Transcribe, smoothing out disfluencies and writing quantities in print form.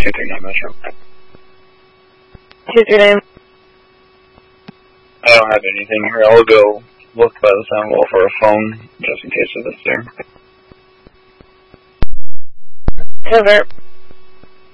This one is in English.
239 Metro. 239. I don't have anything here. I'll go look by the sound wall for a phone, just in case of this there. Covert.